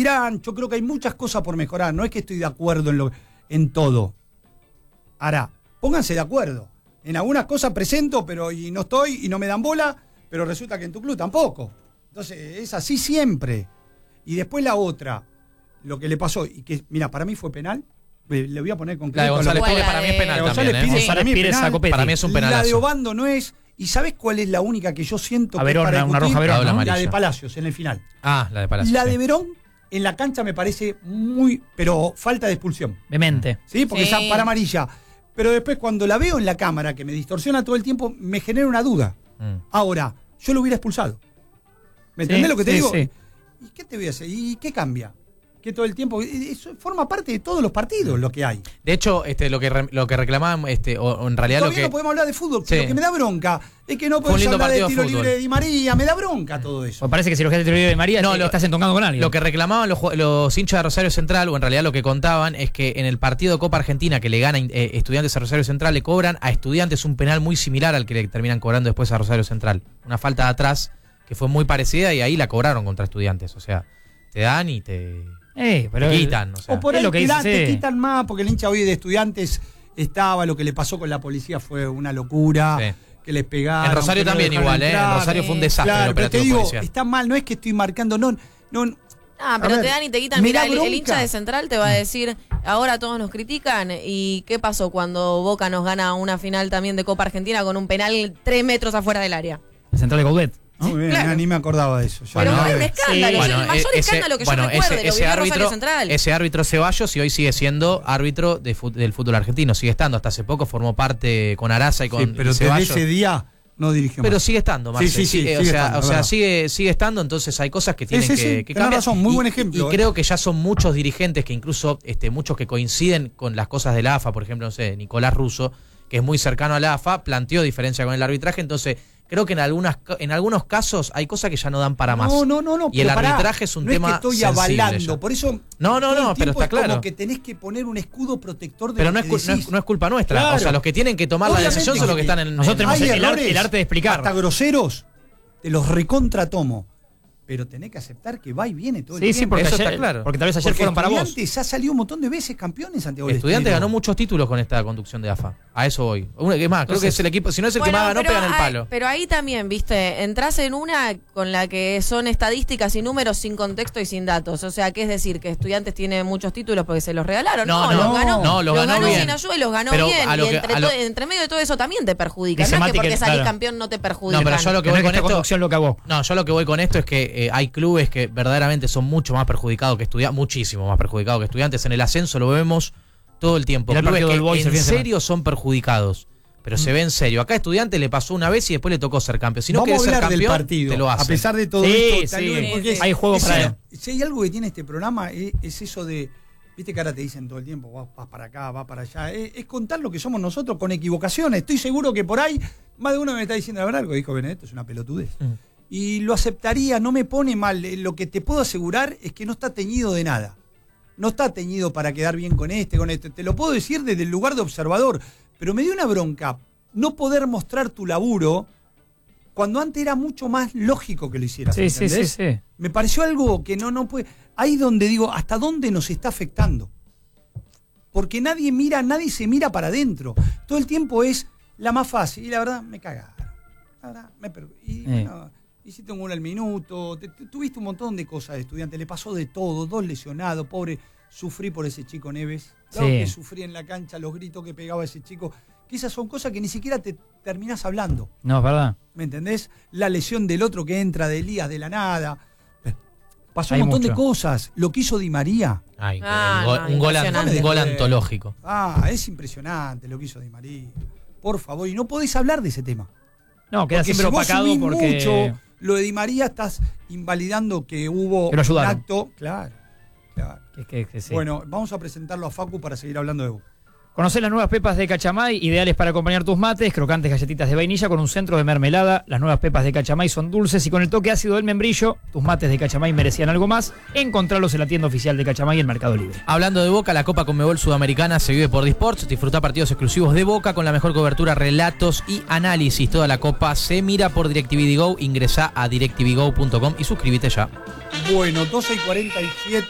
dirán, yo creo que hay muchas cosas por mejorar, no es que estoy de acuerdo en todo. Ahora, pónganse de acuerdo. En algunas cosas presento, pero y no estoy, y no me dan bola, pero resulta que en tu club tampoco. Entonces, es así siempre. Y después la otra, lo que le pasó, y que, mira, para mí fue penal, le voy a poner concreto. La de González Pires para mí es penal también, ¿eh? Pires, para mí es penal. Para mí es un penalazo. La de Obando no es. ¿Y sabes cuál es la única que yo siento a Verón, que es para una roja Verón, ¿no? ¿no? La de Palacios, en el final. Ah, la de Palacios. La de Verón, en la cancha me parece muy... Pero falta de expulsión. Demente. Sí, porque Sí. es para amarilla. Pero después cuando la veo en la cámara, que me distorsiona todo el tiempo, me genera una duda. Ahora, yo lo hubiera expulsado. ¿Me entendés lo que te digo? Sí. ¿Y qué te voy a hacer? ¿Y qué cambia? Que todo el tiempo... Eso forma parte de todos los partidos lo que hay. De hecho, lo que reclamaban, o en realidad Todavía lo que... no podemos hablar de fútbol, Sí. Lo que me da bronca es que no Fue un podemos lindo hablar de partido de tiro fútbol. libre de Di María, me da bronca todo eso. Pues parece que si lo que hace el de María No, estás entongando con alguien. Lo que reclamaban los hinchas de Rosario Central, o en realidad lo que contaban, es que en el partido de Copa Argentina que le gana Estudiantes a Rosario Central, le cobran a Estudiantes un penal muy similar al que le terminan cobrando después a Rosario Central. Una falta de atrás que fue muy parecida y ahí la cobraron contra Estudiantes. O sea, te dan y te pero quitan. O sea. O por es ahí lo que te dice, quitan más, porque el hincha hoy de Estudiantes estaba, lo que le pasó con la policía fue una locura, Sí. que les pegaron. En Rosario que no también dejaron igual, entrar. En Rosario fue un desastre el Claro, pero te operativo digo, policial. está mal, no es que estoy marcando, no. Ah, pero A ver, te dan y te quitan. me Mira, da el bronca. hincha de Central te va a decir, ahora todos nos critican. ¿Y qué pasó cuando Boca nos gana una final también de Copa Argentina con un penal 3 metros afuera del área? el central de Gaudet. ¿no? Muy bien, Claro. ni me acordaba de eso. Pero Bueno, fue un escándalo, sí. es el mayor escándalo que yo recuerdo, lo vivió Rosario Central. Ese árbitro Ceballos y hoy sigue siendo árbitro del fútbol argentino, sigue estando, hasta hace poco formó parte con Arasa y con Sí, pero desde Ceballos. ese día no dirigió Pero más. sigue estando, Marce. Sí, Sigue, sigue estando, o sea, verdad. sigue estando, entonces hay cosas que tienen sí, que tenés cambiar. razón, muy buen Y ejemplo, creo que ya son muchos dirigentes que incluso muchos que coinciden con las cosas de la AFA, por ejemplo, no sé, Nicolás Russo, que es muy cercano a la AFA, planteó diferencia con el arbitraje, entonces creo que en algunos casos hay cosas que ya no dan para más. No. Y el pero pará, arbitraje es un no tema es que estoy sensible avalando, ya. por eso No, todo el pero tiempo está es como claro. que tenés que poner un escudo protector de Pero lo no es, que no, decís. no es culpa nuestra. Claro. O sea, los que tienen que tomar Obviamente la decisión son los que están en... Nosotros tenemos Hay el errores arte de explicar. hasta groseros, te los recontratomo. Pero tenés que aceptar que va y viene todo el Sí, tiempo. porque Eso ayer, está claro. porque tal vez ayer Porque fueron para vos. Estudiantes ha salido un montón de veces campeón en Santiago del Estudiantes Estero. ganó muchos títulos con esta conducción de AFA. A eso voy. Es más, creo que es el equipo, si no es el que Bueno, más ganó, pero pegan el palo. pero ahí también, viste, entras en una con la que son estadísticas y números sin contexto y sin datos. O sea, ¿qué es decir? ¿Que Estudiantes tiene muchos títulos porque se los regalaron? No, los ganó. no, los ganó bien. sin ayuda y los ganó Pero bien. a lo Y que- entre medio de todo eso también te perjudica. Dice No es Mati que porque que, salís claro. campeón no te perjudica. No, pero yo lo que Que no voy es que con esta esto... conducción lo cagó. No, yo lo que voy con esto es que hay clubes que verdaderamente son mucho más perjudicados que Estudiantes, muchísimo más perjudicados que Estudiantes. En el ascenso lo vemos todo el tiempo. Mirá el Clubes partido que del Boys el en fin de semana. serio son perjudicados, pero se ve en serio. Acá a Estudiantes le pasó una vez y después le tocó ser campeón. Si no Vamos querés a ser hablar del campeón, partido, te lo hacen. a pesar de todo Sí, esto. sí. Porque Hay juego para él. Si hay algo que tiene este programa es eso de, viste que ahora te dicen todo el tiempo, vas para acá, vas para allá, es contar lo que somos nosotros con equivocaciones. Estoy seguro que por ahí más de uno me está diciendo, la verdad, lo que dijo Benedetto es una pelotudez. Y lo aceptaría, no me pone mal. Lo que te puedo asegurar es que no está teñido de nada. No está teñido para quedar bien con este. Te lo puedo decir desde el lugar de observador. Pero me dio una bronca no poder mostrar tu laburo cuando antes era mucho más lógico que lo hicieras. Sí, ¿entendés? sí. Me pareció algo que no puede... Ahí donde digo, ¿hasta dónde nos está afectando? Porque nadie se mira para adentro. Todo el tiempo es la más fácil. Y la verdad, me cagaron. La verdad, bueno, hiciste un gol al minuto. Tuviste un montón de cosas de Estudiantes. Le pasó de todo. 2 lesionados. Pobre, sufrí por ese chico Neves. Claro Sí. que sufrí en la cancha, los gritos que pegaba ese chico. Que esas son cosas que ni siquiera te terminás hablando. No, es verdad. ¿Me entendés? La lesión del otro que entra de Elías de la nada. Pasó Hay un montón mucho. de cosas. Lo que hizo Di María. Ay, Ah, un gol impresionante. antológico. Es impresionante lo que hizo Di María. Por favor, y no podés hablar de ese tema. No, queda Porque siempre si vos opacado subís porque... mucho lo de Di María, estás invalidando que hubo Que lo ayudaron. un acto. Claro. que sí. Bueno, vamos a presentarlo a Facu para seguir hablando de Boca. Conocé las nuevas pepas de Cachamay, ideales para acompañar tus mates, crocantes galletitas de vainilla con un centro de mermelada. Las nuevas pepas de Cachamay son dulces y con el toque ácido del membrillo, tus mates de Cachamay merecían algo más. Encontralos en la tienda oficial de Cachamay en Mercado Libre. Hablando de Boca, la Copa Conmebol Sudamericana se vive por Disports. Disfruta partidos exclusivos de Boca con la mejor cobertura, relatos y análisis. Toda la Copa se mira por DirecTV Go. Ingresá a directvgo.com y suscríbete ya. Bueno, 12:47.